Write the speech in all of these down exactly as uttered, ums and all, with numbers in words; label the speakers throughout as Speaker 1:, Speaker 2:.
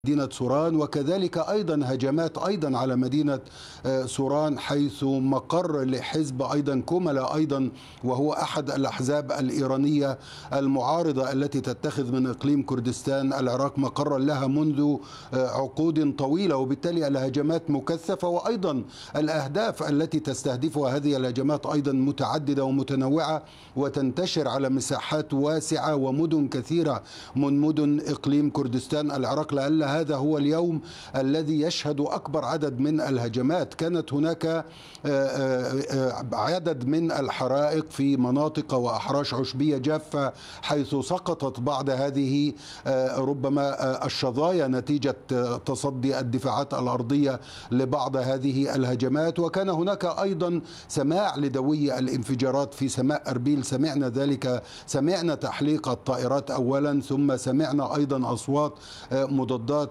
Speaker 1: مدينة سوران، وكذلك أيضا هجمات أيضا على مدينة سوران حيث مقر لحزب أيضا كوملا أيضا، وهو أحد الأحزاب الإيرانية المعارضة التي تتخذ من إقليم كردستان العراق مقرا لها منذ عقود طويلة. وبالتالي الهجمات مكثفة، وأيضا الأهداف التي تستهدفها هذه الهجمات أيضا متعددة ومتنوعة وتنتشر على مساحات واسعة ومدن كثيرة من مدن إقليم كردستان العراق، لأن هذا هو اليوم الذي يشهد أكبر عدد من الهجمات. كانت هناك عدد من الحرائق في مناطق وأحراش عشبية جافة، حيث سقطت بعض هذه ربما الشظايا نتيجة تصدي الدفاعات الأرضية لبعض هذه الهجمات. وكان هناك أيضا سماع لدوي الانفجارات في سماء أربيل، سمعنا ذلك، سمعنا تحليق الطائرات أولا، ثم سمعنا أيضا أصوات مضادات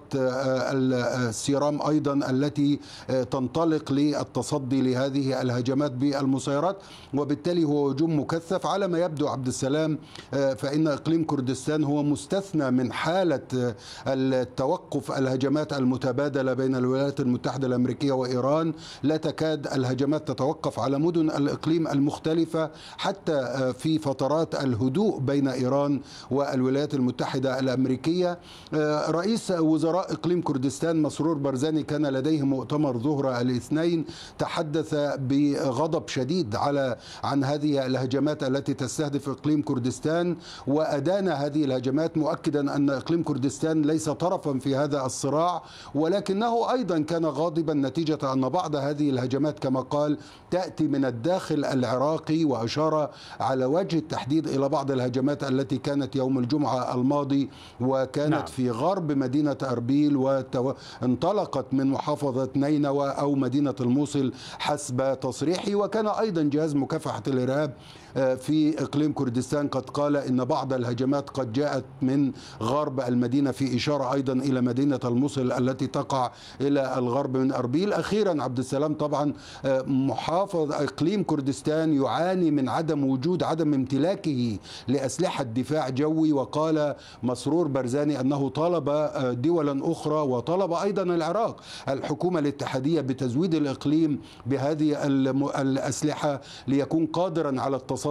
Speaker 1: السيرام أيضا التي تنطلق للتصدي لهذه الهجمات بالمسيرات. وبالتالي هو هجوم مكثف. على ما يبدو عبد السلام فإن إقليم كردستان هو مستثنى من حالة التوقف الهجمات المتبادلة بين الولايات المتحدة الأمريكية وإيران. لا تكاد الهجمات تتوقف على مدن الإقليم المختلفة حتى في فترات الهدوء بين إيران والولايات المتحدة الأمريكية. رئيس وزراء إقليم كردستان مسرور بارزاني كان لديه مؤتمر ظهر الاثنين، تحدث بغضب شديد على عن هذه الهجمات التي تستهدف إقليم كردستان، وأدان هذه الهجمات مؤكدا أن إقليم كردستان ليس طرفا في هذا الصراع، ولكنه أيضا كان غاضبا نتيجة أن بعض هذه الهجمات كما قال تأتي من الداخل العراقي، وأشار على وجه التحديد إلى بعض الهجمات التي كانت يوم الجمعة الماضي وكانت نعم. في غرب مدينة أربيل وانطلقت من محافظة نينوى أو مدينة الموصل حسب تصريحه. وكان أيضا جهاز مكافحة الإرهاب في إقليم كردستان قد قال إن بعض الهجمات قد جاءت من غرب المدينة، في إشارة أيضا إلى مدينة الموصل التي تقع إلى الغرب من أربيل. أخيرا عبد السلام، طبعا محافظ إقليم كردستان يعاني من عدم وجود عدم امتلاكه لأسلحة دفاع جوي، وقال مسرور بارزاني أنه طالب دولا أخرى وطلب أيضا العراق الحكومة الاتحادية بتزويد الإقليم بهذه الأسلحة ليكون قادرا على التصدي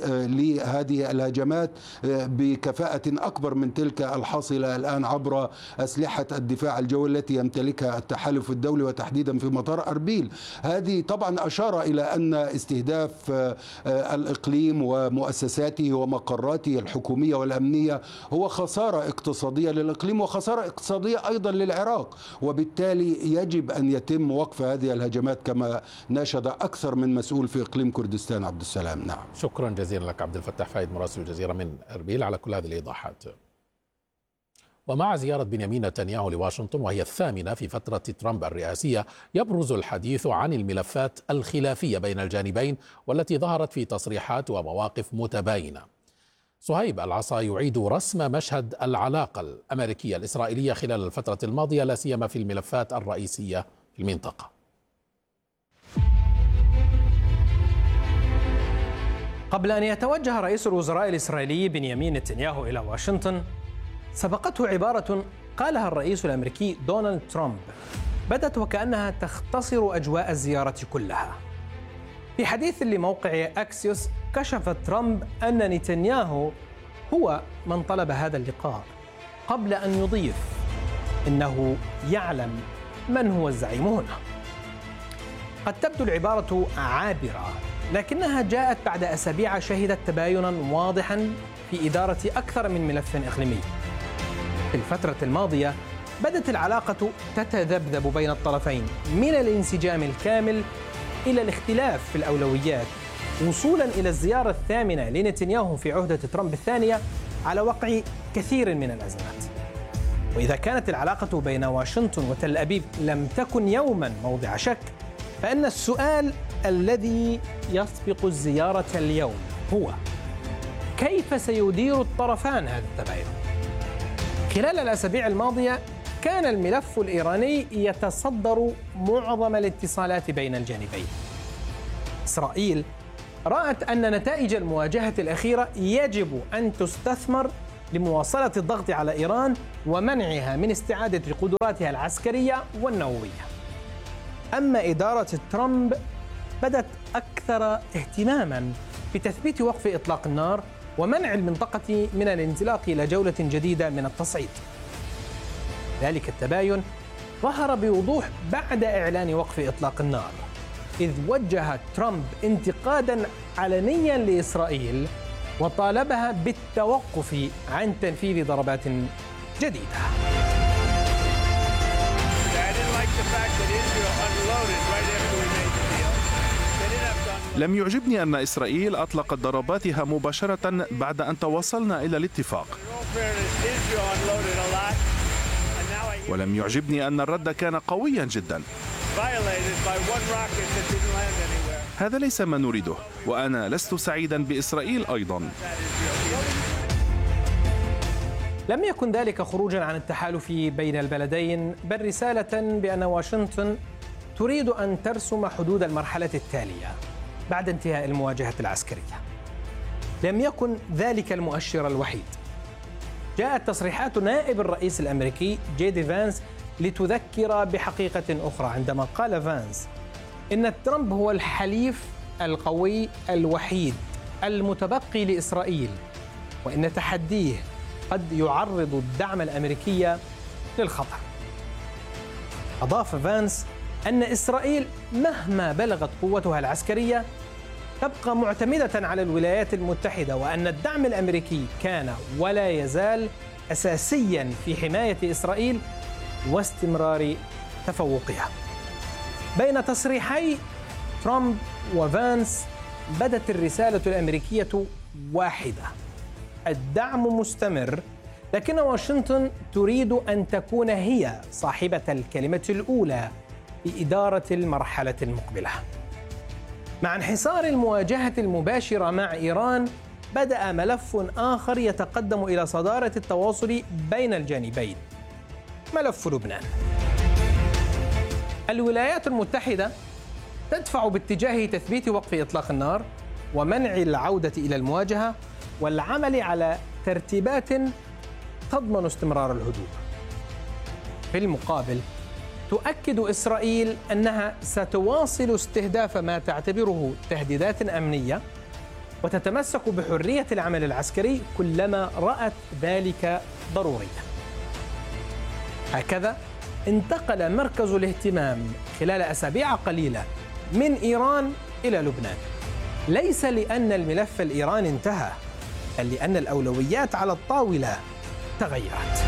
Speaker 1: لهذه الهجمات بكفاءة أكبر من تلك الحاصلة الآن عبر أسلحة الدفاع الجوي التي يمتلكها التحالف الدولي وتحديدا في مطار أربيل. هذه طبعا أشار إلى أن استهداف الإقليم ومؤسساته ومقراته الحكومية والأمنية هو خسارة اقتصادية للإقليم وخسارة اقتصادية أيضا للعراق، وبالتالي يجب أن يتم وقف هذه الهجمات كما ناشد أكثر من مسؤول في إقليم كردستان. عبد السلام. نعم،
Speaker 2: شكرا جزيلا لك عبد الفتاح فايد مراسل الجزيرة من أربيل على كل هذه الإيضاحات. ومع زيارة بنيامين نتنياهو لواشنطن وهي الثامنة في فترة ترامب الرئاسية، يبرز الحديث عن الملفات الخلافية بين الجانبين والتي ظهرت في تصريحات ومواقف متباينة. صهيب العصا يعيد رسم مشهد العلاقة الأمريكية الإسرائيلية خلال الفترة الماضية، لا سيما في الملفات الرئيسية في المنطقة.
Speaker 3: قبل أن يتوجه رئيس الوزراء الإسرائيلي بنيامين نتنياهو إلى واشنطن، سبقته عبارة قالها الرئيس الأمريكي دونالد ترامب بدت وكأنها تختصر أجواء الزيارة كلها. في حديث لموقع أكسيوس كشف ترامب أن نتنياهو هو من طلب هذا اللقاء، قبل أن يضيف إنه يعلم من هو الزعيم هنا. قد تبدو العبارة عابرة، لكنها جاءت بعد أسابيع شهدت تباينا واضحا في إدارة أكثر من ملف إقليمي. في الفترة الماضية بدت العلاقة تتذبذب بين الطرفين من الانسجام الكامل إلى الاختلاف في الأولويات، وصولا إلى الزيارة الثامنة لنتنياهو في عهدة ترامب الثانية على وقع كثير من الأزمات. وإذا كانت العلاقة بين واشنطن وتل أبيب لم تكن يوما موضع شك، فإن السؤال الذي يسبق الزيارة اليوم هو كيف سيدير الطرفان هذا التباين؟ خلال الأسابيع الماضية كان الملف الإيراني يتصدر معظم الاتصالات بين الجانبين. إسرائيل رأت أن نتائج المواجهة الأخيرة يجب أن تستثمر لمواصلة الضغط على إيران ومنعها من استعادة قدراتها العسكرية والنووية. أما إدارة ترامب بدت أكثر اهتماماً بتثبيت وقف إطلاق النار ومنع المنطقة من الانزلاق إلى جولة جديدة من التصعيد. ذلك التباين ظهر بوضوح بعد إعلان وقف إطلاق النار، إذ وجه ترامب انتقاداً علنياً لإسرائيل وطالبها بالتوقف عن تنفيذ ضربات جديدة.
Speaker 4: لم يعجبني أن إسرائيل أطلقت ضرباتها مباشرة بعد أن توصلنا إلى الاتفاق، ولم يعجبني أن الرد كان قويا جدا. هذا ليس ما نريده، وأنا لست سعيدا بإسرائيل أيضا.
Speaker 3: لم يكن ذلك خروجا عن التحالف بين البلدين، بل رسالة بأن واشنطن تريد أن ترسم حدود المرحلة التالية بعد انتهاء المواجهة العسكرية. لم يكن ذلك المؤشر الوحيد. جاءت تصريحات نائب الرئيس الأمريكي جي دي فانس لتذكر بحقيقة أخرى، عندما قال فانس إن ترامب هو الحليف القوي الوحيد المتبقي لإسرائيل، وإن تحديه قد يعرض الدعم الأمريكي للخطر. أضاف فانس أن إسرائيل مهما بلغت قوتها العسكرية تبقى معتمدة على الولايات المتحدة، وأن الدعم الأمريكي كان ولا يزال أساسياً في حماية إسرائيل واستمرار تفوقها. بين تصريحي ترامب وفانس بدت الرسالة الأمريكية واحدة: الدعم مستمر، لكن واشنطن تريد أن تكون هي صاحبة الكلمة الأولى في إدارة المرحلة المقبلة. مع انحصار المواجهة المباشرة مع إيران، بدأ ملف آخر يتقدم إلى صدارة التواصل بين الجانبين: ملف لبنان. الولايات المتحدة تدفع باتجاه تثبيت وقف إطلاق النار ومنع العودة إلى المواجهة والعمل على ترتيبات تضمن استمرار الهدوء. في المقابل، تؤكد إسرائيل أنها ستواصل استهداف ما تعتبره تهديدات أمنية وتتمسك بحرية العمل العسكري كلما رأت ذلك ضروريا. هكذا انتقل مركز الاهتمام خلال أسابيع قليلة من إيران إلى لبنان، ليس لأن الملف الإيراني انتهى، بل لأن الأولويات على الطاولة تغيرت.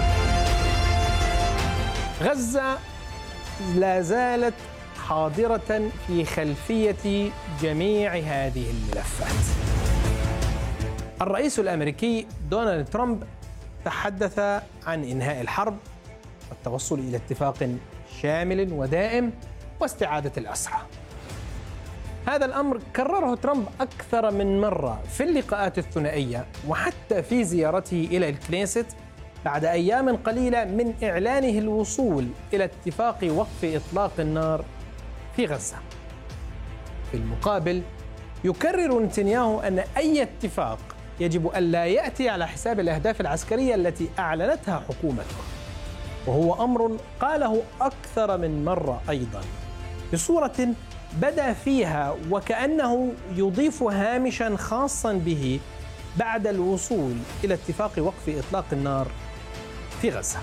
Speaker 3: غزة لا زالت حاضرة في خلفية جميع هذه الملفات. الرئيس الأمريكي دونالد ترامب تحدث عن إنهاء الحرب والتوصل إلى اتفاق شامل ودائم واستعادة الأسرى. هذا الأمر كرره ترامب أكثر من مرة في اللقاءات الثنائية، وحتى في زيارته إلى الكنيست بعد أيام قليلة من إعلانه الوصول إلى اتفاق وقف إطلاق النار في غزة. في المقابل، يكرر نتنياهو أن أي اتفاق يجب ألا يأتي على حساب الأهداف العسكرية التي أعلنتها حكومته، وهو أمر قاله أكثر من مرة أيضاً بصورة بدأ فيها وكأنه يضيف هامشاً خاصاً به بعد الوصول إلى اتفاق وقف إطلاق النار في غزة.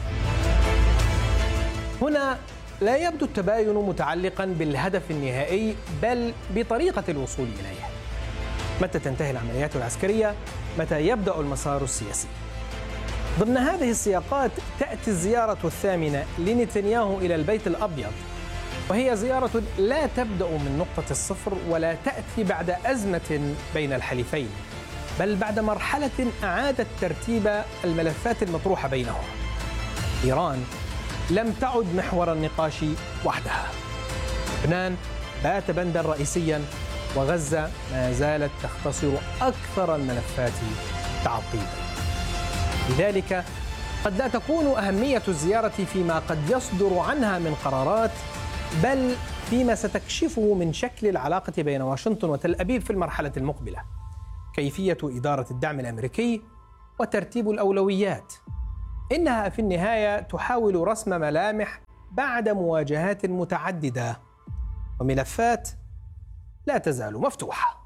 Speaker 3: هنا لا يبدو التباين متعلقاً بالهدف النهائي، بل بطريقة الوصول إليه. متى تنتهي العمليات العسكرية؟ متى يبدأ المسار السياسي؟ ضمن هذه السياقات تأتي الزيارة الثامنة لنتنياهو إلى البيت الأبيض، وهي زيارة لا تبدأ من نقطة الصفر ولا تأتي بعد أزمة بين الحليفين، بل بعد مرحلة أعادت ترتيب الملفات المطروحة بينهم. إيران لم تعد محور النقاش وحدها. لبنان بات بندا رئيسيا، وغزة ما زالت تختصر أكثر الملفات تعقيدا. لذلك قد لا تكون أهمية الزيارة فيما قد يصدر عنها من قرارات، بل فيما ستكشفه من شكل العلاقة بين واشنطن وتل أبيب في المرحلة المقبلة. كيفية إدارة الدعم الأمريكي وترتيب الأولويات. إنها في النهاية تحاول رسم ملامح بعد مواجهات متعددة وملفات لا تزال مفتوحة.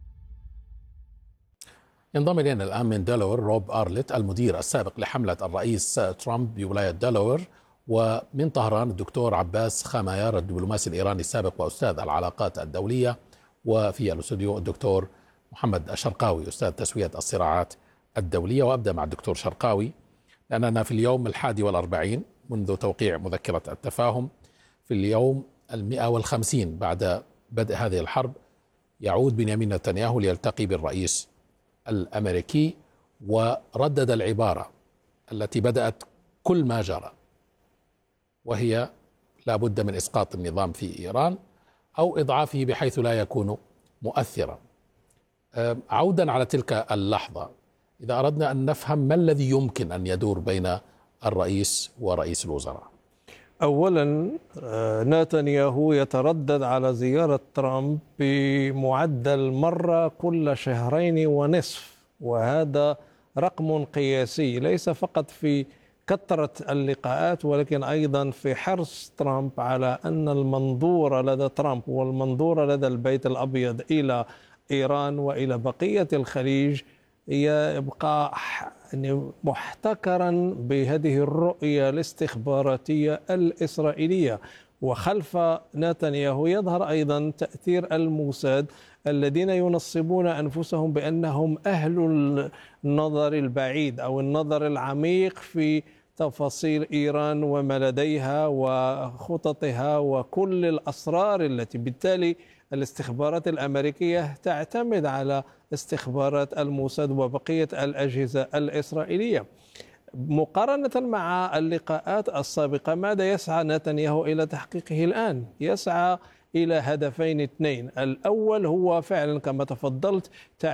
Speaker 2: ينضم إلينا الآن من ديلاوير روب أرلت، المدير السابق لحملة الرئيس ترامب بولاية ديلاوير، ومن طهران الدكتور عباس خمايار الدبلوماسي الإيراني السابق وأستاذ العلاقات الدولية، وفي الاستوديو الدكتور محمد الشرقاوي أستاذ تسوية الصراعات الدولية. وأبدأ مع الدكتور شرقاوي، لأننا في اليوم الحادي والأربعين منذ توقيع مذكرة التفاهم، في اليوم المئة والخمسين بعد بدء هذه الحرب، يعود بنيامين نتنياهو ليلتقي بالرئيس الأمريكي، وردد العبارة التي بدأت كل ما جرى، وهي لا بد من إسقاط النظام في إيران أو إضعافه بحيث لا يكون مؤثرا. عودا على تلك اللحظة، إذا أردنا أن نفهم ما الذي يمكن أن يدور بين الرئيس ورئيس الوزراء.
Speaker 5: أولا، نتنياهو يتردد على زيارة ترامب بمعدل مرة كل شهرين ونصف، وهذا رقم قياسي ليس فقط في كثرة اللقاءات ولكن أيضا في حرص ترامب على أن المنظور لدى ترامب والمنظور لدى البيت الأبيض إلى إيران وإلى بقية الخليج يبقى محتكرا بهذه الرؤية الاستخباراتية الإسرائيلية. وخلف نتنياهو يظهر أيضا تأثير الموساد الذين ينصبون أنفسهم بأنهم أهل النظر البعيد أو النظر العميق في تفاصيل إيران وما لديها وخططها وكل الأسرار التي بالتالي الاستخبارات الأمريكية تعتمد على استخبارات الموساد وبقية الأجهزة الإسرائيلية. مقارنة مع اللقاءات السابقة، ماذا يسعى نتنياهو إلى تحقيقه الآن؟ يسعى إلى هدفين اثنين. الأول هو فعلا كما تفضلت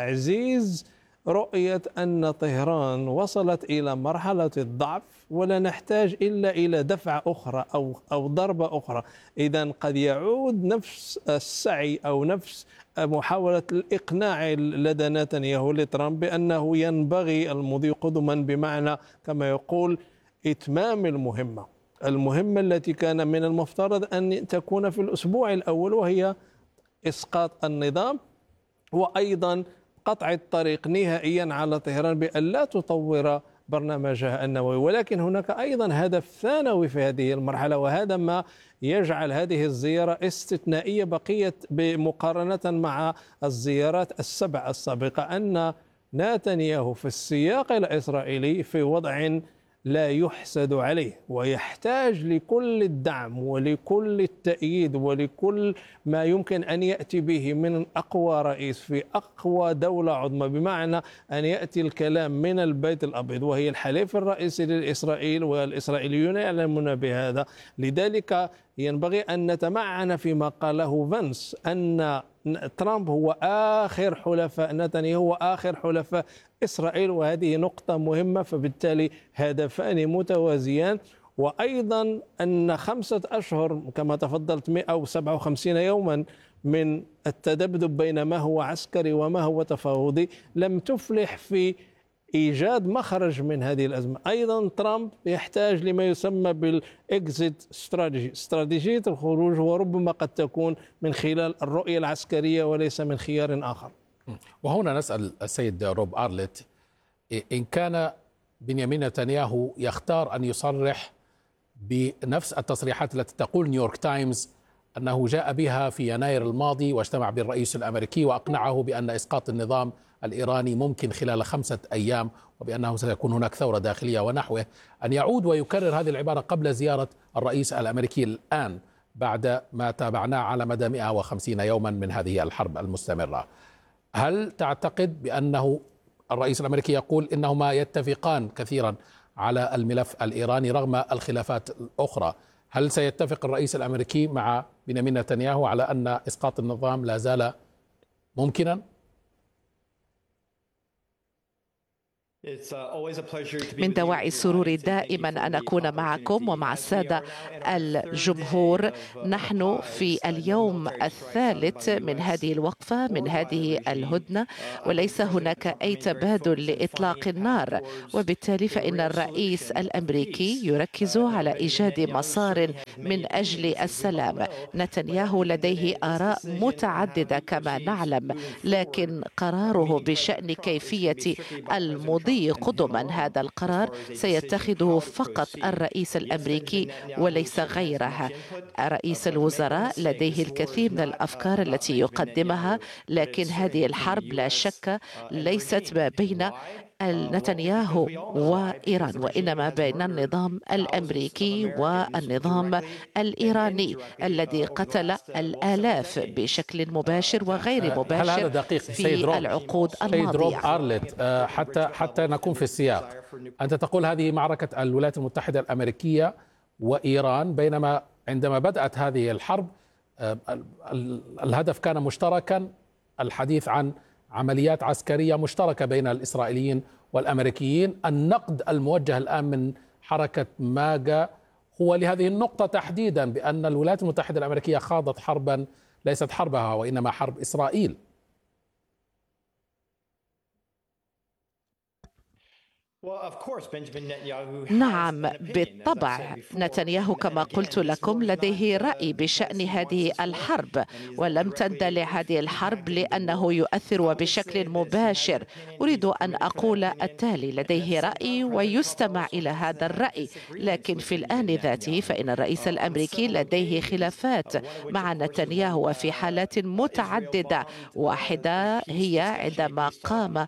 Speaker 5: تعزيز رؤية أن طهران وصلت إلى مرحلة الضعف ولا نحتاج إلا إلى دفعة أخرى أو أو ضربة أخرى. إذن قد يعود نفس السعي أو نفس محاولة الإقناع لدى نتنياهو لترامب بأنه ينبغي المضي قدما، بمعنى كما يقول إتمام المهمة المهمة التي كان من المفترض أن تكون في الأسبوع الأول، وهي إسقاط النظام وأيضا قطع الطريق نهائيا على طهران بأن لا تطور برنامجها النووي. ولكن هناك أيضا هدف ثانوي في هذه المرحلة، وهذا ما يجعل هذه الزيارة استثنائية بقية بمقارنة مع الزيارات السبع السابقة، أن نتنياهو في السياق الإسرائيلي في وضع لا يحسد عليه، ويحتاج لكل الدعم ولكل التأييد ولكل ما يمكن أن يأتي به من أقوى رئيس في أقوى دولة عظمى، بمعنى أن يأتي الكلام من البيت الأبيض وهي الحليف الرئيسي لإسرائيل، والإسرائيليون يعلمون بهذا. لذلك ينبغي أن نتمعن فيما قاله فانس أن ترامب هو آخر حلفاء نتنياهو وآخر حلفاء إسرائيل، وهذه نقطة مهمة. فبالتالي هدفان متوازيان، وأيضا أن خمسة أشهر كما تفضلت مئة وسبعة وخمسين يوما من التذبذب بين ما هو عسكري وما هو تفاوضي لم تفلح في إيجاد مخرج من هذه الأزمة. أيضا ترامب يحتاج لما يسمى بالإكزيت استراتيجي، استراتيجية الخروج، وربما قد تكون من خلال الرؤية العسكرية وليس من خيار آخر.
Speaker 2: وهنا نسأل السيد روب أرلت، إن كان بنيامين نتنياهو يختار أن يصرح بنفس التصريحات التي تقول نيويورك تايمز أنه جاء بها في يناير الماضي واجتمع بالرئيس الأمريكي وأقنعه بأن إسقاط النظام الإيراني ممكن خلال خمسة أيام وبأنه سيكون هناك ثورة داخلية ونحوه، أن يعود ويكرر هذه العبارة قبل زيارة الرئيس الأمريكي الآن بعد ما تابعناه على مدى مئة وخمسين يوما من هذه الحرب المستمرة. هل تعتقد بأنه الرئيس الأمريكي يقول إنهما يتفقان كثيرا على الملف الإيراني رغم الخلافات الأخرى؟ هل سيتفق الرئيس الأمريكي مع بنيامين نتنياهو على أن إسقاط النظام لا زال ممكنا؟
Speaker 6: من دواعي السرور دائما أن أكون معكم ومع السادة الجمهور. نحن في اليوم الثالث من هذه الوقفة، من هذه الهدنة، وليس هناك أي تبادل لإطلاق النار، وبالتالي فإن الرئيس الأمريكي يركز على إيجاد مسار من أجل السلام. نتنياهو لديه آراء متعددة كما نعلم، لكن قراره بشأن كيفية المضي قدما هذا القرار سيتخذه فقط الرئيس الأمريكي وليس غيرها. رئيس الوزراء لديه الكثير من الأفكار التي يقدمها، لكن هذه الحرب لا شك ليست ما بين نتنياهو وإيران، وإنما بين النظام الأمريكي والنظام الإيراني الذي قتل الآلاف بشكل مباشر وغير مباشر.
Speaker 2: هل هذا دقيق
Speaker 6: في العقود
Speaker 2: الماضية؟ سيد روب
Speaker 6: أرلت،
Speaker 2: حتى حتى نكون في السياق، أنت تقول هذه معركة الولايات المتحدة الأمريكية وإيران، بينما عندما بدأت هذه الحرب الهدف كان مشتركا، الحديث عن عمليات عسكرية مشتركة بين الإسرائيليين والأمريكيين. النقد الموجه الآن من حركة ماجا هو لهذه النقطة تحديدا، بأن الولايات المتحدة الأمريكية خاضت حربا ليست حربها وإنما حرب إسرائيل.
Speaker 6: نعم بالطبع، نتنياهو كما قلت لكم لديه رأي بشأن هذه الحرب، ولم تندلع هذه الحرب لأنه يؤثر بشكل مباشر. أريد أن أقول التالي: لديه رأي ويستمع إلى هذا الرأي، لكن في الآن ذاته فإن الرئيس الأمريكي لديه خلافات مع نتنياهو في حالات متعددة. واحدة هي عندما قام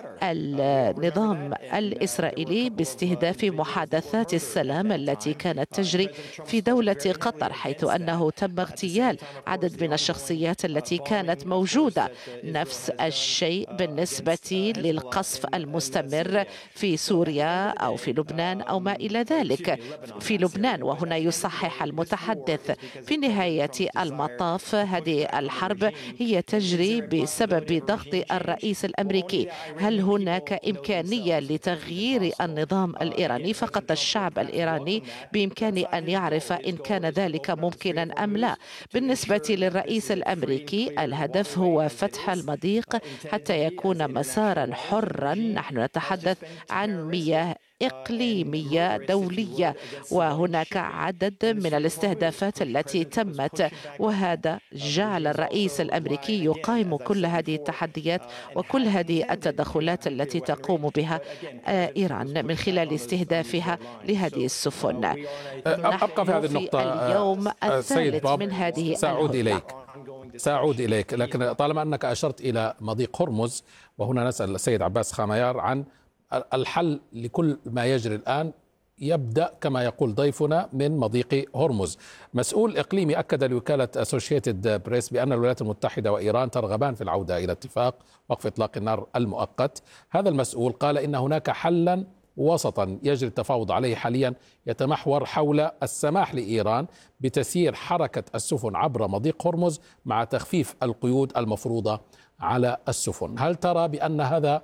Speaker 6: النظام الإسرائيلي باستهداف محادثات السلام التي كانت تجري في دولة قطر، حيث أنه تم اغتيال عدد من الشخصيات التي كانت موجودة. نفس الشيء بالنسبة للقصف المستمر في سوريا أو في لبنان أو ما إلى ذلك. في لبنان، وهنا يصحح المتحدث، في نهاية المطاف هذه الحرب هي تجري بسبب ضغط الرئيس الأمريكي. هل هناك إمكانية لتغيير النظام الإيراني؟ فقط الشعب الإيراني بإمكانه أن يعرف إن كان ذلك ممكنا أم لا. بالنسبة للرئيس الأمريكي الهدف هو فتح المضيق حتى يكون مسارا حرا. نحن نتحدث عن مياه إقليمية دولية، وهناك عدد من الاستهدافات التي تمت، وهذا جعل الرئيس الأمريكي يقاوم كل هذه التحديات وكل هذه التدخلات التي تقوم بها إيران من خلال استهدافها لهذه السفن.
Speaker 2: أبقى في هذه النقطة
Speaker 6: اليوم الثالث من هذه
Speaker 2: سأعود إليك سأعود إليك لكن طالما أنك أشرت إلى مضيق هرمز، وهنا نسأل السيد عباس خاميار عن الحل لكل ما يجري الآن. يبدأ كما يقول ضيفنا من مضيق هرمز. مسؤول إقليمي أكد لوكالة أسوشيتد بريس بأن الولايات المتحدة وإيران ترغبان في العودة إلى اتفاق وقف إطلاق النار المؤقت. هذا المسؤول قال إن هناك حلا وسطا يجري التفاوض عليه حاليا، يتمحور حول السماح لإيران بتسيير حركة السفن عبر مضيق هرمز مع تخفيف القيود المفروضة على السفن. هل ترى بأن هذا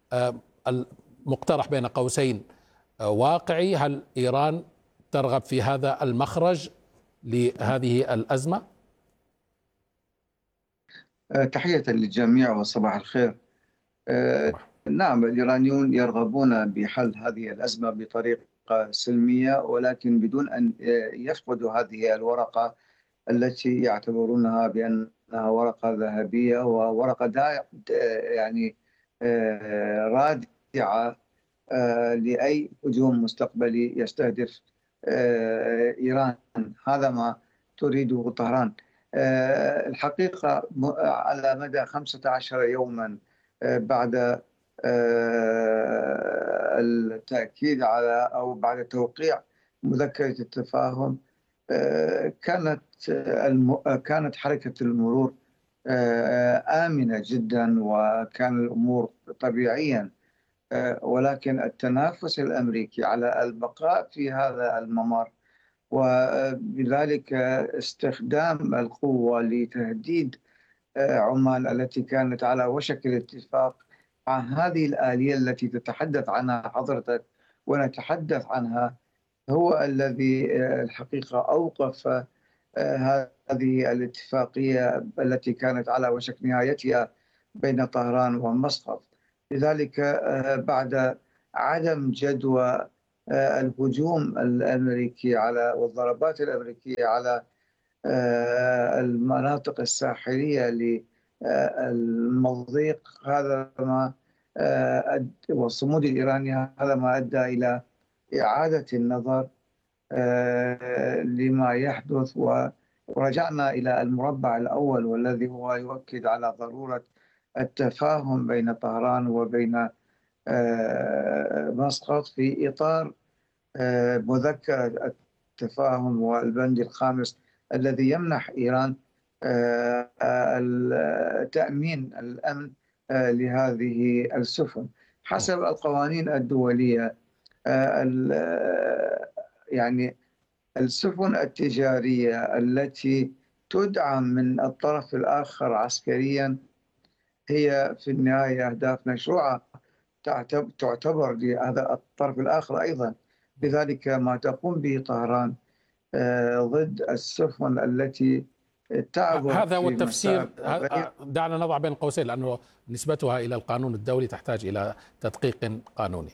Speaker 2: المقترح بين قوسين واقعي؟ هل إيران ترغب في هذا المخرج لهذه الأزمة؟
Speaker 7: تحية للجميع وصباح الخير. نعم، الإيرانيون يرغبون بحل هذه الأزمة بطريقة سلمية، ولكن بدون أن يفقدوا هذه الورقة التي يعتبرونها بأنها ورقة ذهبية وورقة يعني رادعة لأي هجوم مستقبلي يستهدف إيران. هذا ما تريده طهران. الحقيقة على مدى خمسة عشر يوما بعد التأكيد على أو بعد توقيع مذكرة التفاهم، كانت كانت حركة المرور آمنة جدا وكان الأمور طبيعيا، ولكن التنافس الأمريكي على البقاء في هذا الممر وبذلك استخدام القوة لتهديد عمان التي كانت على وشك الاتفاق هذه الآلية التي تتحدث عنها حضرتك ونتحدث عنها هو الذي الحقيقة أوقف هذه الاتفاقية التي كانت على وشك نهايتها بين طهران ومسقط. لذلك بعد عدم جدوى الهجوم الأمريكي على والضربات الأمريكية على المناطق الساحلية للمضيق، هذا ما والصمود الإيراني هذا ما أدى إلى إعادة النظر لما يحدث، ورجعنا إلى المربع الأول والذي هو يؤكد على ضرورة التفاهم بين طهران وبين مسقط في إطار مذكرة التفاهم والبند الخامس الذي يمنح إيران تأمين الأمن لهذه السفن حسب القوانين الدولية. يعني السفن التجارية التي تدعم من الطرف الآخر عسكريا هي في النهاية أهداف مشروعة تعتبر لهذا الطرف الآخر أيضا. لذلك ما تقوم به طهران ضد السفن التي تعبر
Speaker 2: هذا هو التفسير. دعنا نضع بين قوسين لأنه نسبتها إلى القانون الدولي تحتاج إلى تدقيق قانوني.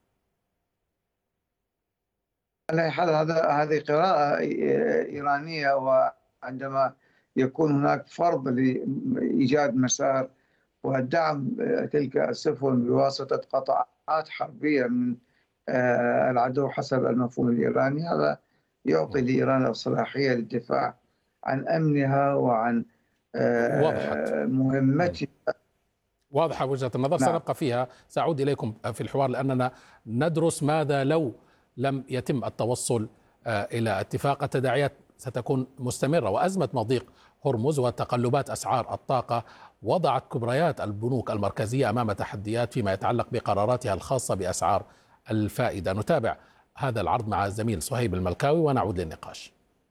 Speaker 7: هذا هذه قراءة إيرانية، وعندما يكون هناك فرض لإيجاد مسار ودعم تلك السفن بواسطة قطاعات حربية من العدو حسب المفهوم الإيراني، هذا يعطي لإيران الصلاحية للدفاع عن أمنها وعن مهمتها.
Speaker 2: واضحة وجهة النظر. نعم. سنبقى فيها، سأعود إليكم في الحوار لأننا ندرس ماذا لو لم يتم التوصل إلى اتفاق. التداعيات ستكون مستمرة، وأزمة مضيق هرمز وتقلبات أسعار الطاقة وضعت كبريات البنوك المركزية أمام تحديات فيما يتعلق بقراراتها الخاصة بأسعار الفائدة. نتابع هذا العرض مع الزميل صهيب الملكاوي ونعود للنقاش.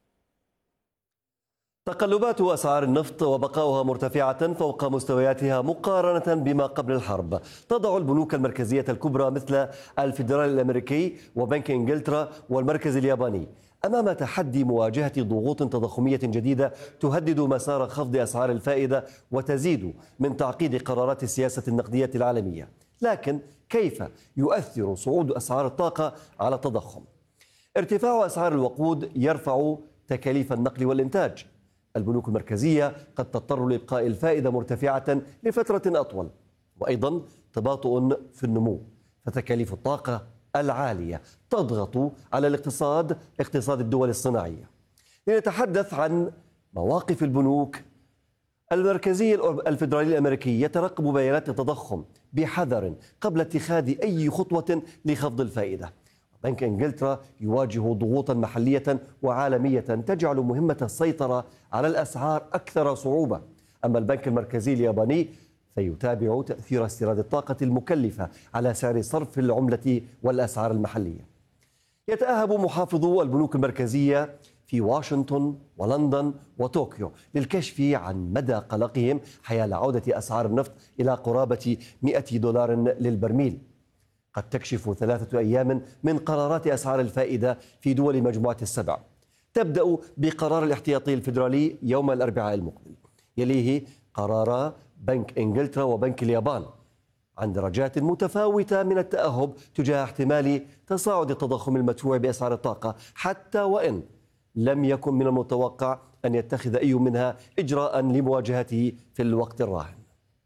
Speaker 8: تقلبات أسعار النفط وبقاؤها مرتفعة فوق مستوياتها مقارنة بما قبل الحرب تضع البنوك المركزية الكبرى مثل الفيدرالي الأمريكي وبنك إنجلترا والمركز الياباني أمام تحدي مواجهة ضغوط تضخمية جديدة تهدد مسار خفض أسعار الفائدة وتزيد من تعقيد قرارات السياسة النقدية العالمية. لكن كيف يؤثر صعود أسعار الطاقة على التضخم؟ ارتفاع أسعار الوقود يرفع تكاليف النقل والإنتاج. البنوك المركزية قد تضطر لإبقاء الفائدة مرتفعة لفترة أطول، وأيضا تباطؤ في النمو، فتكاليف الطاقة العالية تضغط على الاقتصاد اقتصاد الدول الصناعية. لنتحدث عن مواقف البنوك المركزية الفيدرالي الأمريكي يترقب بيانات التضخم بحذر قبل اتخاذ أي خطوة لخفض الفائدة. بنك إنجلترا يواجه ضغوطا محلية وعالمية تجعل مهمة السيطرة على الأسعار أكثر صعوبة. أما البنك المركزي الياباني فيتابع تأثير استيراد الطاقة المكلفة على سعر صرف العملة والأسعار المحلية. يتأهب محافظو البنوك المركزية في واشنطن ولندن وطوكيو للكشف عن مدى قلقهم حيال عودة أسعار النفط إلى قرابة مئة دولار للبرميل. قد تكشف ثلاثة أيام من قرارات أسعار الفائدة في دول مجموعة السبع. تبدأ بقرار الاحتياطي الفيدرالي يوم الأربعاء المقبل، يليه قرار بنك إنجلترا وبنك اليابان عن درجات متفاوتة من التأهب تجاه احتمال تصاعد التضخم المدفوع بأسعار الطاقة، حتى وإن لم يكن من المتوقع أن يتخذ أي منها إجراء لمواجهته في الوقت الراهن.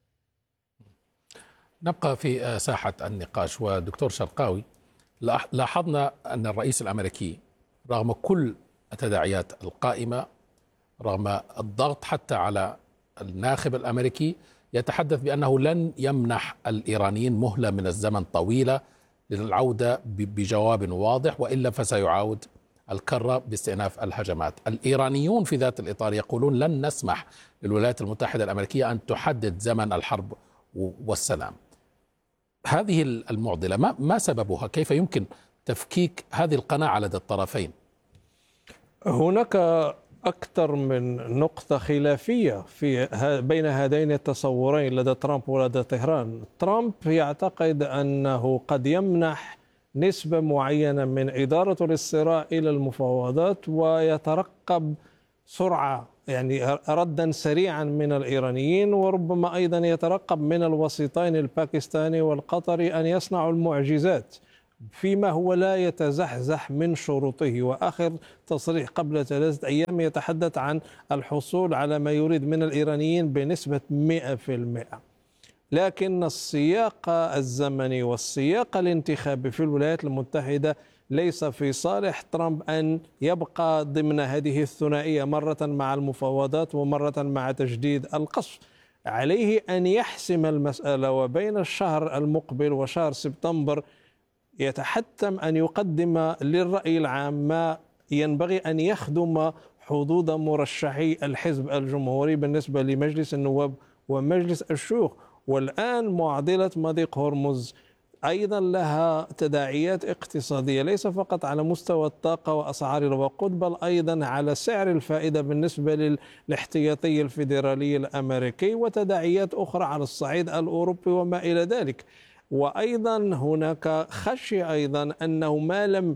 Speaker 2: نبقى في ساحة النقاش. ودكتور شرقاوي، لاحظنا أن الرئيس الأمريكي رغم كل التداعيات القائمة، رغم الضغط حتى على الناخب الأمريكي، يتحدث بأنه لن يمنح الإيرانيين مهلة من الزمن طويلة للعودة بجواب واضح، وإلا فسيعاود الكرة باستئناف الهجمات. الإيرانيون في ذات الإطار يقولون لن نسمح للولايات المتحدة الأمريكية أن تحدد زمن الحرب والسلام. هذه المعضلة ما ما سببها؟ كيف يمكن تفكيك هذه القناعة لدى الطرفين؟
Speaker 5: هناك أكثر من نقطة خلافية في بين هذين التصورين لدى ترامب ولدى طهران. ترامب يعتقد أنه قد يمنح نسبة معينة من إدارة الصراع إلى المفاوضات ويترقب سرعة، يعني ردا سريعا من الإيرانيين، وربما أيضا يترقب من الوسيطين الباكستاني والقطري أن يصنعوا المعجزات فيما هو لا يتزحزح من شروطه. وآخر تصريح قبل ثلاثة أيام يتحدث عن الحصول على ما يريد من الإيرانيين بنسبة مئة بالمئة. لكن السياق الزمني والسياق الانتخابي في الولايات المتحدة ليس في صالح ترامب أن يبقى ضمن هذه الثنائية، مرة مع المفاوضات ومرة مع تجديد القصف. عليه أن يحسم المسألة، وبين الشهر المقبل وشهر سبتمبر يتحتم أن يقدم للرأي العام ما ينبغي أن يخدم حظوظ مرشحي الحزب الجمهوري بالنسبة لمجلس النواب ومجلس الشيوخ. والآن معضلة مضيق هرمز أيضا لها تداعيات اقتصادية، ليس فقط على مستوى الطاقة وأسعار الوقود، بل أيضا على سعر الفائدة بالنسبة للاحتياطي الفيدرالي الأمريكي، وتداعيات أخرى على الصعيد الأوروبي وما إلى ذلك. وأيضا هناك خشية أيضا أنه ما لم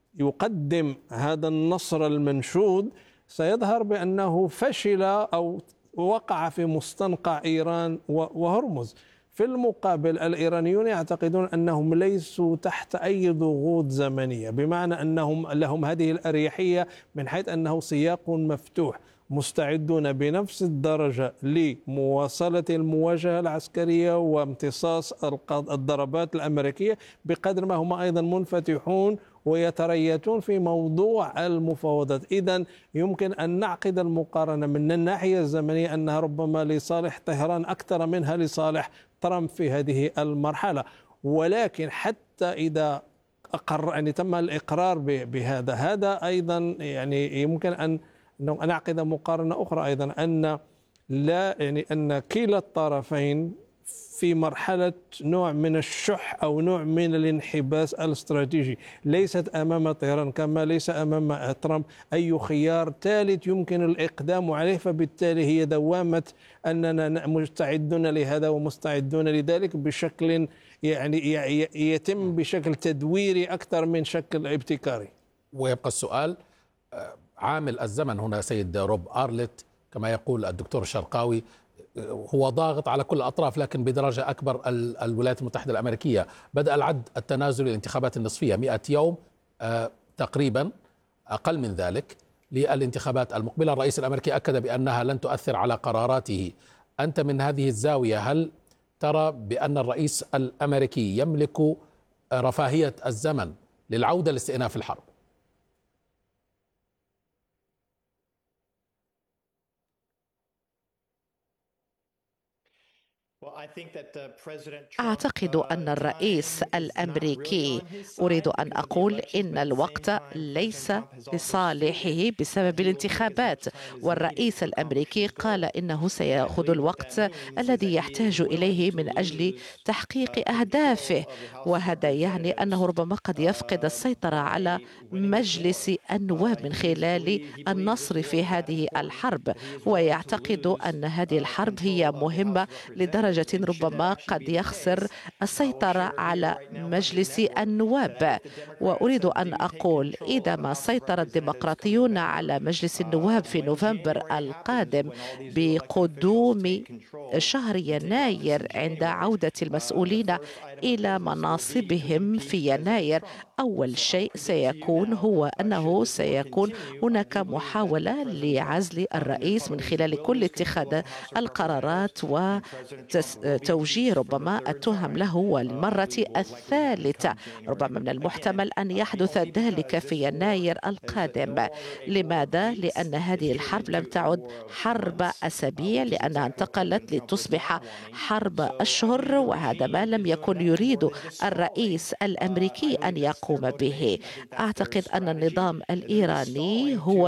Speaker 5: يقدم هذا النصر المنشود سيظهر بأنه فشل أو وقع في مستنقع إيران وهرمز. في المقابل الإيرانيون يعتقدون أنهم ليسوا تحت أي ضغوط زمنية، بمعنى أنهم لهم هذه الأريحية من حيث أنه سياق مفتوح، مستعدون بنفس الدرجة لمواصلة المواجهة العسكرية وامتصاص الضربات الأمريكية، بقدر ما هم أيضا منفتحون ويتريثون في موضوع المفاوضات. إذن يمكن أن نعقد المقارنة من الناحية الزمنية أنها ربما لصالح طهران أكثر منها لصالح ترامب في هذه المرحلة. ولكن حتى إذا أقر أن تم الإقرار بهذا، هذا أيضا يعني يمكن أن نعقد مقارنة أخرى أيضا، أن لا يعني أن كلا الطرفين في مرحلة نوع من الشح أو نوع من الانحباس الاستراتيجي، ليست أمام طهران كما ليس أمام ترامب أي خيار ثالث يمكن الإقدام عليه. فبالتالي هي دوامة أننا مستعدون لهذا ومستعدون لذلك بشكل يعني يتم بشكل تدويري أكثر من شكل ابتكاري.
Speaker 2: ويبقى السؤال، عامل الزمن هنا سيد روب أرلت كما يقول الدكتور الشرقاوي هو ضاغط على كل الأطراف، لكن بدرجة أكبر الولايات المتحدة الأمريكية. بدأ العد التنازلي للانتخابات النصفية، مئة يوم تقريبا أقل من ذلك للانتخابات المقبلة. الرئيس الأمريكي أكد بأنها لن تؤثر على قراراته. أنت من هذه الزاوية هل ترى بأن الرئيس الأمريكي يملك رفاهية الزمن للعودة لاستئناف الحرب؟
Speaker 6: أعتقد أن الرئيس الأمريكي، أريد أن أقول إن الوقت ليس لصالحه بسبب الانتخابات، والرئيس الأمريكي قال إنه سيأخذ الوقت الذي يحتاج إليه من أجل تحقيق أهدافه، وهذا يعني أنه ربما قد يفقد السيطرة على مجلس النواب من خلال النصر في هذه الحرب، ويعتقد أن هذه الحرب هي مهمة لدرجة ربما قد يخسر السيطرة على مجلس النواب. وأريد أن أقول إذا ما سيطر الديمقراطيون على مجلس النواب في نوفمبر القادم بقدوم شهر يناير عند عودة المسؤولين إلى مناصبهم في يناير، أول شيء سيكون هو أنه سيكون هناك محاولة لعزل الرئيس من خلال كل اتخاذ القرارات وتوجيه ربما التهم له. والمرة الثالثة ربما من المحتمل أن يحدث ذلك في يناير القادم. لماذا؟ لأن هذه الحرب لم تعد حرب أسابيع، لأنها انتقلت لتصبح حرب أشهر، وهذا ما لم يكن يريد الرئيس الأمريكي أن يقوم به. أعتقد أن النظام الإيراني هو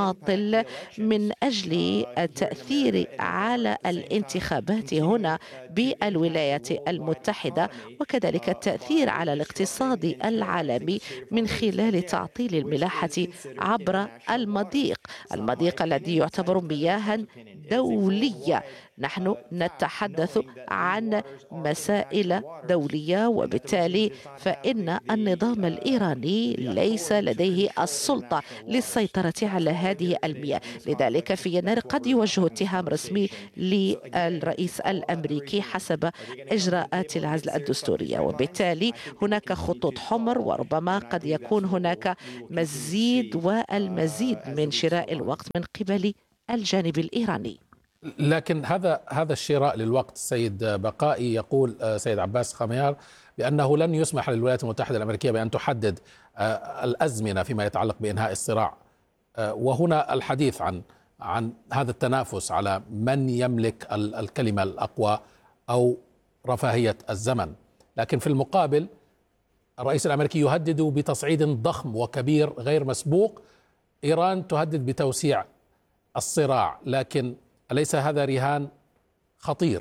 Speaker 6: يماطل من أجل التأثير على الانتخابات هنا بالولايات المتحدة، وكذلك التأثير على الاقتصاد العالمي من خلال تعطيل الملاحة عبر المضيق المضيق الذي يعتبر مياها دولية. نحن نتحدث عن مسائل دولية، وبالتالي فإن النظام الإيراني ليس لديه السلطة للسيطرة على هذه المياه. لذلك في يناير قد يوجه اتهام رسمي للرئيس الأمريكي حسب إجراءات العزل الدستورية، وبالتالي هناك خطوط حمر، وربما قد يكون هناك مزيد والمزيد من شراء الوقت من قبل الجانب الإيراني.
Speaker 2: لكن هذا هذا الشراء للوقت سيد بقائي، يقول سيد عباس خميار بأنه لن يسمح للولايات المتحدة الأمريكية بأن تحدد الأزمنة فيما يتعلق بإنهاء الصراع، وهنا الحديث عن عن هذا التنافس على من يملك الكلمة الأقوى أو رفاهية الزمن. لكن في المقابل الرئيس الأمريكي يهدد بتصعيد ضخم وكبير غير مسبوق، إيران تهدد بتوسيع الصراع، لكن أليس هذا رهان خطير؟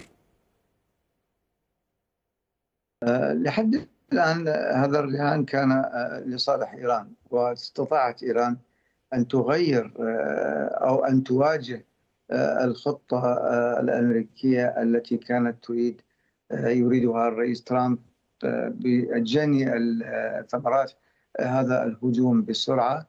Speaker 7: لحد الآن هذا الرهان كان لصالح إيران، واستطاعت إيران أن تغير أو أن تواجه الخطة الأمريكية التي كانت تريد يريدها الرئيس ترامب بجني ثمرات هذا الهجوم بسرعة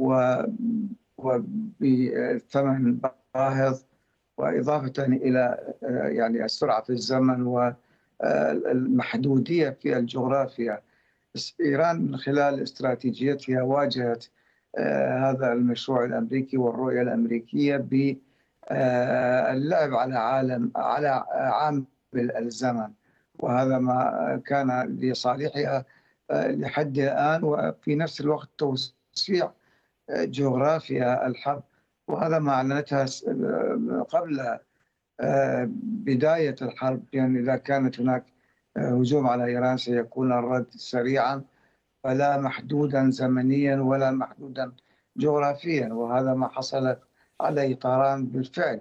Speaker 7: وبثمن باهظ، وإضافة إلى يعني السرعة في الزمن والمحدودية في الجغرافيا. إيران من خلال استراتيجيتها واجهت هذا المشروع الأمريكي والرؤية الأمريكية باللعب على عالم على عامل الزمن، وهذا ما كان لصالحها لحد الآن، وفي نفس الوقت توسيع جغرافيا الحرب، وهذا ما أعلنتها قبل بداية الحرب. يعني إذا كانت هناك هجوم على إيران سيكون الرد سريعا، فلا محدودا زمنيا ولا محدودا جغرافيا، وهذا ما حصل عليه طهران بالفعل.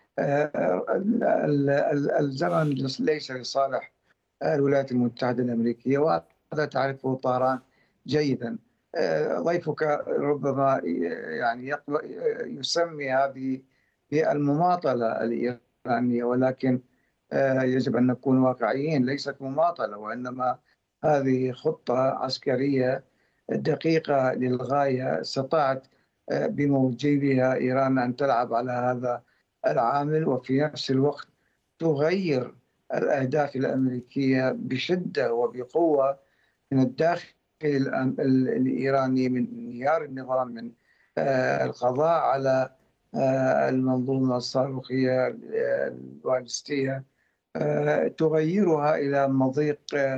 Speaker 7: الزمن ليس لصالح الولايات المتحدة الأمريكية، وهذا تعرفه طهران جيدا. ضيفك ربما يعني يسمي هذه المماطلة الإيرانية، ولكن يجب أن نكون واقعيين، ليست مماطلة، وإنما هذه خطة عسكرية دقيقة للغاية استطاعت بموجبها إيران أن تلعب على هذا العامل، وفي نفس الوقت تغير الأهداف الأمريكية بشدة وبقوة من الداخل الإيراني، من انهيار النظام، من القضاء على المنظومة الصاروخية البالستية، تغيرها إلى مضيق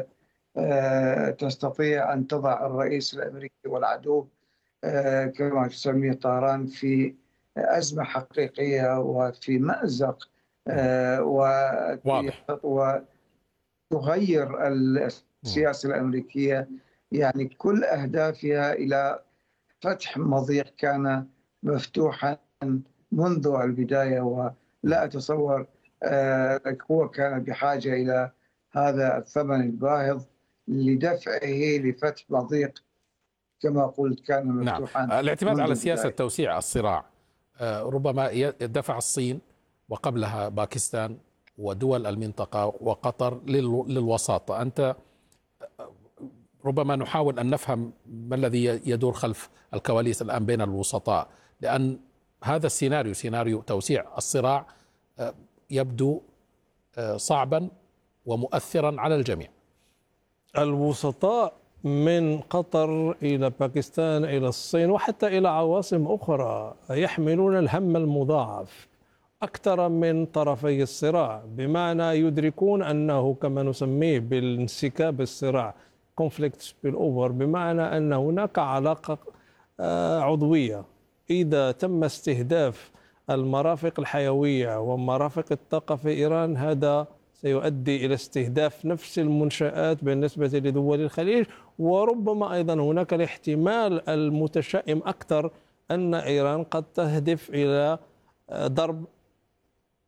Speaker 7: تستطيع أن تضع الرئيس الأمريكي والعدو كما تسميه طهران في أزمة حقيقية وفي مأزق، وتغير السياسة الأمريكية يعني كل أهدافها إلى فتح مضيق كان مفتوحا منذ البداية، ولا أتصور القوة كانت بحاجة إلى هذا الثمن الباهظ لدفعه لفتح مضيق كما قلت كان مفتوحا.
Speaker 2: نعم. الاعتماد على سياسة توسيع الصراع ربما دفع الصين وقبلها باكستان ودول المنطقة وقطر للوساطة. أنت ربما نحاول أن نفهم ما الذي يدور خلف الكواليس الآن بين الوسطاء، لأن هذا السيناريو سيناريو توسيع الصراع يبدو صعبا ومؤثرا على الجميع.
Speaker 5: الوسطاء من قطر إلى باكستان إلى الصين وحتى إلى عواصم أخرى يحملون الهم المضاعف أكثر من طرفي الصراع، بمعنى يدركون أنه كما نسميه بالانسكاب الصراع conflict spillover، بمعنى أن هناك علاقة عضوية. إذا تم استهداف المرافق الحيوية ومرافق الطاقة في إيران، هذا سيؤدي إلى استهداف نفس المنشآت بالنسبة لدول الخليج، وربما أيضا هناك الاحتمال المتشائم أكثر أن إيران قد تهدف إلى ضرب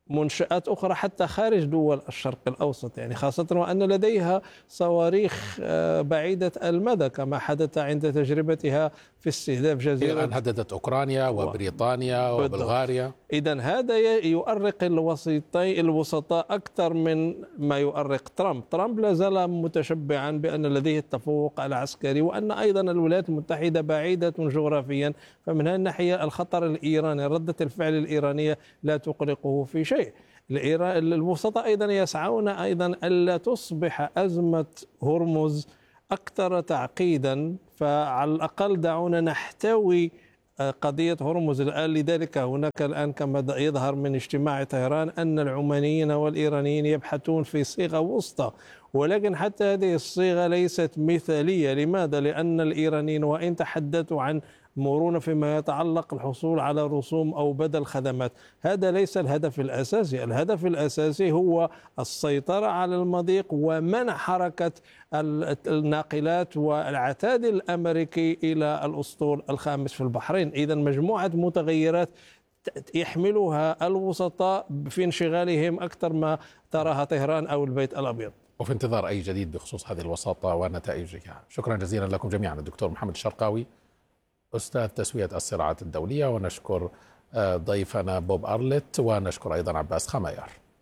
Speaker 5: منشآت أخرى حتى خارج دول الشرق الأوسط، يعني خاصة وأن لديها صواريخ بعيدة المدى كما حدث عند تجربتها في استهداف جزيرة.
Speaker 2: الآن هددت أوكرانيا وبريطانيا وبلغاريا.
Speaker 5: إذن هذا يؤرق الوسيطي الوسطاء أكثر من ما يؤرق ترامب. ترامب لا زال متشبعا بأن لديه التفوق العسكري، وأن أيضا الولايات المتحدة بعيدة جغرافيا، فمن هذه الناحية الخطر الإيراني، ردة الفعل الإيرانية لا تقلقه في شيء. الوسطاء أيضا يسعون أيضا ألا تصبح أزمة هرمز أكثر تعقيدا، فعلى الأقل دعونا نحتوي قضية هرمز الآن. لذلك هناك الآن كما يظهر من اجتماع طهران أن العمانيين والإيرانيين يبحثون في صيغة وسطى، ولكن حتى هذه الصيغة ليست مثالية. لماذا؟ لأن الإيرانيين وإن تحدثوا عن مرونة فيما يتعلق الحصول على رسوم أو بدل خدمات، هذا ليس الهدف الأساسي. الهدف الأساسي هو السيطرة على المضيق ومنع حركة الناقلات والعتاد الأمريكي إلى الأسطول الخامس في البحرين. إذن مجموعة متغيرات يحملها الوسطاء في انشغالهم أكثر ما تراها طهران أو البيت الأبيض.
Speaker 2: وفي انتظار أي جديد بخصوص هذه الوساطة ونتائجها. شكرا جزيلا لكم جميعا الدكتور محمد الشرقاوي أستاذ تسوية الصراعات الدولية، ونشكر ضيفنا بوب أرلت، ونشكر أيضا عباس خماير.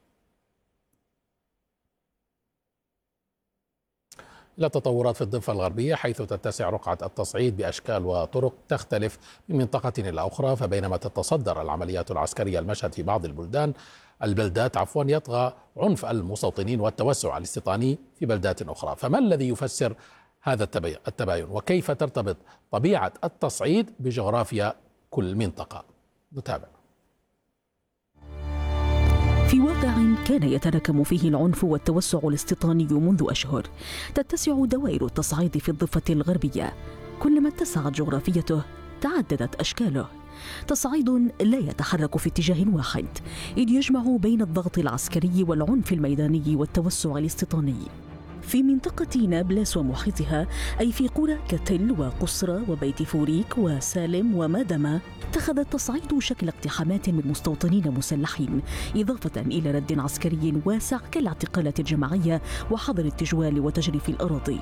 Speaker 2: إلى تطورات في الضفة الغربية، حيث تتسع رقعة التصعيد بأشكال وطرق تختلف من منطقة إلى أخرى. فبينما تتصدر العمليات العسكرية المشهد في بعض البلدان البلدات عفوا يطغى عنف المستوطنين والتوسع الاستيطاني في بلدات أخرى. فما الذي يفسر هذا التباين، وكيف ترتبط طبيعة التصعيد بجغرافيا كل منطقة؟ نتابع.
Speaker 9: في واقع كان يتراكم فيه العنف والتوسع الاستيطاني منذ أشهر، تتسع دوائر التصعيد في الضفة الغربية. كلما اتسعت جغرافيته تعددت أشكاله. تصعيد لا يتحرك في اتجاه واحد، إذ يجمع بين الضغط العسكري والعنف الميداني والتوسع الاستيطاني. في منطقة نابلس ومحيطها، أي في قرى كتل وقصرة وبيت فوريك وسالم ومادمة، اتخذ التصعيد شكل اقتحامات من مستوطنين مسلحين، إضافة إلى رد عسكري واسع كالاعتقالات الجماعية وحظر التجوال وتجريف الأراضي.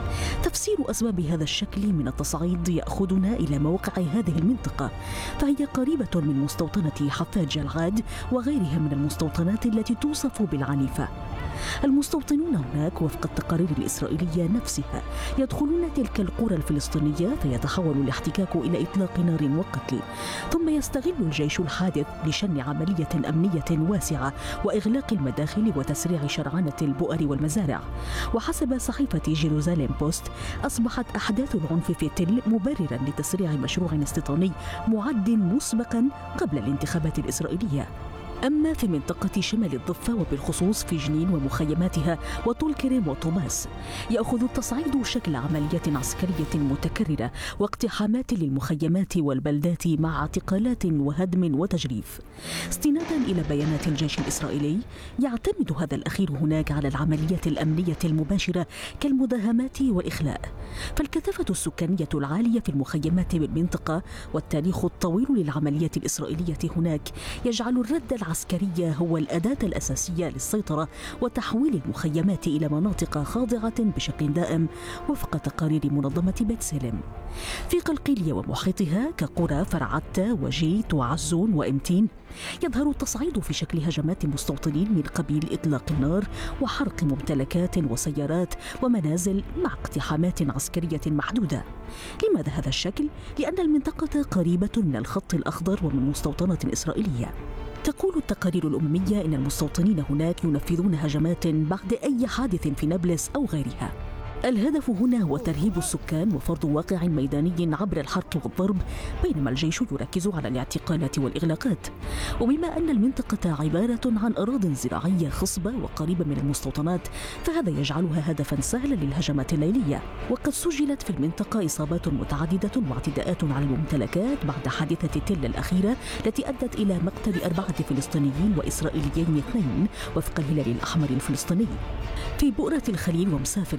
Speaker 9: تفسير أسباب هذا الشكل من التصعيد يأخذنا إلى موقع هذه المنطقة، فهي قريبة من مستوطنة حفاج العاد وغيرها من المستوطنات التي توصف بالعنيفة. المستوطنون هناك وفق التقارير الإسرائيلية نفسها يدخلون تلك القرى الفلسطينية، فيتحول الاحتكاك إلى إطلاق نار وقتل، ثم يستغل الجيش الحادث لشن عملية أمنية واسعة وإغلاق المداخل وتسريع شرعنة البؤر والمزارع. وحسب صحيفة جيروزاليم بوست، أصبحت أحداث العنف في تل مبررا لتسريع مشروع استيطاني معد مسبقا قبل الانتخابات الإسرائيلية. أما في منطقة شمال الضفة وبالخصوص في جنين ومخيماتها وطول كريم وطوماس، يأخذ التصعيد شكل عمليات عسكرية متكررة واقتحامات للمخيمات والبلدات مع اعتقالات وهدم وتجريف. استنادا إلى بيانات الجيش الإسرائيلي، يعتمد هذا الأخير هناك على العمليات الأمنية المباشرة كالمداهمات والإخلاء. فالكثافة السكانية العالية في المخيمات بالمنطقة والتاريخ الطويل للعمليات الإسرائيلية هناك يجعل الرد العسكرية هو الأداة الأساسية للسيطرة وتحويل المخيمات إلى مناطق خاضعة بشكل دائم وفق تقارير منظمة بيت سلم. في قلقيلية ومحيطها كقرى فرعتة وجيت وعزون وإمتين، يظهر التصعيد في شكل هجمات مستوطنين من قبيل إطلاق النار وحرق ممتلكات وسيارات ومنازل مع اقتحامات عسكرية محدودة. لماذا هذا الشكل؟ لأن المنطقة قريبة من الخط الأخضر ومن مستوطنة إسرائيلية. تقول التقارير الأممية إن المستوطنين هناك ينفذون هجمات بعد أي حادث في نابلس أو غيرها. الهدف هنا هو ترهيب السكان وفرض واقع ميداني عبر الحرق والضرب، بينما الجيش يركز على الاعتقالات والإغلاقات. وبما أن المنطقة عبارة عن أراضٍ زراعية خصبة وقريبة من المستوطنات، فهذا يجعلها هدفا سهلا للهجمات الليلية. وقد سجلت في المنطقة إصابات متعددة واعتداءات على الممتلكات بعد حادثة تل الأخيرة التي أدت إلى مقتل أربعة فلسطينيين وإسرائيليين اثنين وفق الهلال الأحمر الفلسطيني. في بؤرة الخليل ومسافر الطا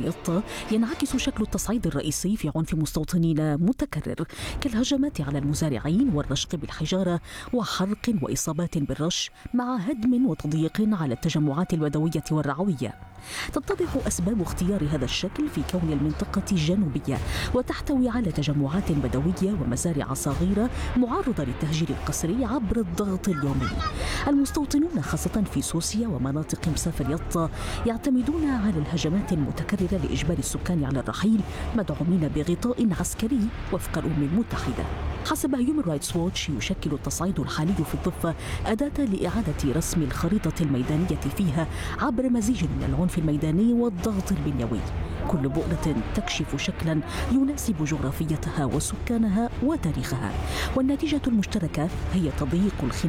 Speaker 9: ينعكس شكل التصعيد الرئيسي في عنف مستوطنين متكرر كالهجمات على المزارعين والرشق بالحجارة وحرق وإصابات بالرش مع هدم وتضييق على التجمعات البدوية والرعوية. تتضح أسباب اختيار هذا الشكل في كون المنطقة جنوبية وتحتوي على تجمعات بدوية ومزارع صغيرة معرضة للتهجير القسري عبر الضغط اليومي. المستوطنون خاصة في سوسيا ومناطق مسافر يطا يعتمدون على الهجمات المتكررة لإجبار السكان على الرحيل مدعومين بغطاء عسكري وفق الأمم المتحدة. حسب هيومن رايتس ووتش يشكل التصعيد الحالي في الضفة أداة لإعادة رسم الخريطة الميدانية فيها عبر مزيج من العنف الميداني والضغط البنيوي، كل بؤرة تكشف شكلا يناسب جغرافيتها وسكانها وتاريخها، والنتيجة المشتركة هي تضييق الخناق